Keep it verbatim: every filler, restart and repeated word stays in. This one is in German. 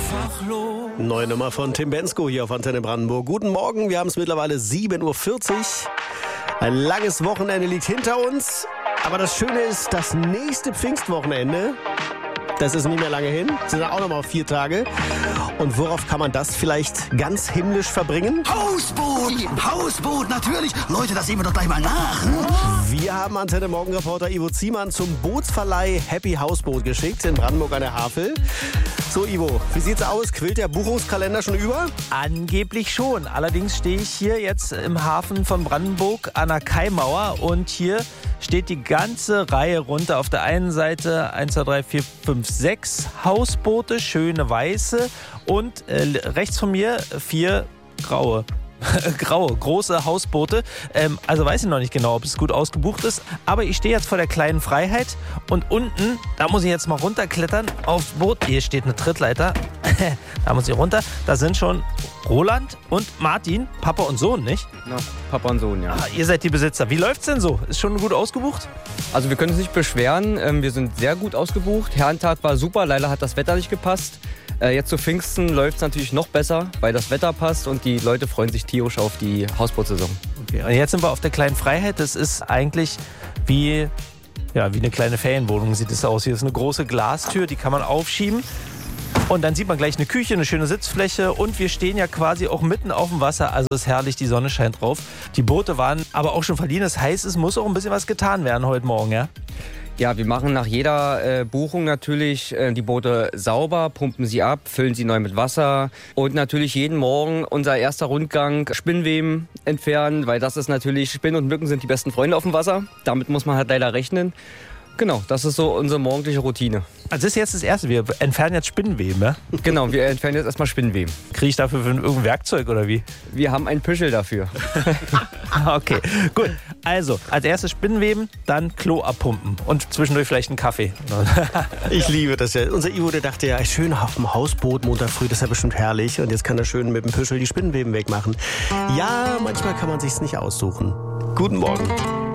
Neue Nummer von Tim Bendzko hier auf Antenne Brandenburg. Guten Morgen, wir haben es mittlerweile sieben Uhr vierzig. Ein langes Wochenende liegt hinter uns. Aber das Schöne ist, das nächste Pfingstwochenende, das ist nicht mehr lange hin, sind auch noch mal vier Tage. Und worauf kann man das vielleicht ganz himmlisch verbringen? Hausboot! Hausboot, natürlich! Leute, das sehen wir doch gleich mal nach. Hm? Wir haben Antenne Morgenreporter Ivo Ziemann zum Bootsverleih Happy Hausboot geschickt in Brandenburg an der Havel. So Ivo, wie sieht's aus? Quillt der Buchungskalender schon über? Angeblich schon. Allerdings stehe ich hier jetzt im Hafen von Brandenburg an der Kaimauer und hier steht die ganze Reihe runter. Auf der einen Seite eins, zwei, drei, vier, fünf, sechs Hausboote, schöne weiße und äh, rechts von mir vier graue. Graue, große Hausboote. Ähm, also weiß ich noch nicht genau, ob es gut ausgebucht ist. Aber ich stehe jetzt vor der kleinen Freiheit und unten, da muss ich jetzt mal runterklettern aufs Boot. Hier steht eine Trittleiter. Da muss ich runter. Da sind schon Roland und Martin, Papa und Sohn, nicht? Na, Papa und Sohn, ja. Ah, ihr seid die Besitzer. Wie läuft's denn so? Ist schon gut ausgebucht? Also wir können uns nicht beschweren. Ähm, wir sind sehr gut ausgebucht. Herrentag war super. Leider hat das Wetter nicht gepasst. Äh, jetzt zu Pfingsten läuft es natürlich noch besser, weil das Wetter passt und die Leute freuen sich tierisch auf die Hausbootsaison. Okay, und jetzt sind wir auf der kleinen Freiheit. Das ist eigentlich wie, ja, wie eine kleine Ferienwohnung sieht es aus. Hier ist eine große Glastür, die kann man aufschieben. Und dann sieht man gleich eine Küche, eine schöne Sitzfläche und wir stehen ja quasi auch mitten auf dem Wasser. Also ist herrlich, die Sonne scheint drauf. Die Boote waren aber auch schon verliehen. Das heißt, es muss auch ein bisschen was getan werden heute Morgen, ja? Ja, wir machen nach jeder äh, Buchung natürlich äh, die Boote sauber, pumpen sie ab, füllen sie neu mit Wasser und natürlich jeden Morgen unser erster Rundgang Spinnweben entfernen, weil das ist natürlich, Spinnen und Mücken sind die besten Freunde auf dem Wasser. Damit muss man halt leider rechnen. Genau, das ist so unsere morgendliche Routine. Also das ist jetzt das Erste, wir entfernen jetzt Spinnenweben, ja? Genau, wir entfernen jetzt erstmal Spinnweben. Kriege ich dafür für irgendein Werkzeug oder wie? Wir haben einen Püschel dafür. Okay, gut. Also, als erstes Spinnenweben, dann Klo abpumpen und zwischendurch vielleicht einen Kaffee. Ich liebe das ja. Unser Ivo, der dachte ja, schön auf dem Hausboot Montag früh, das ist ja bestimmt herrlich. Und jetzt kann er schön mit dem Püschel die Spinnenweben wegmachen. Ja, manchmal kann man sich's nicht aussuchen. Guten Morgen.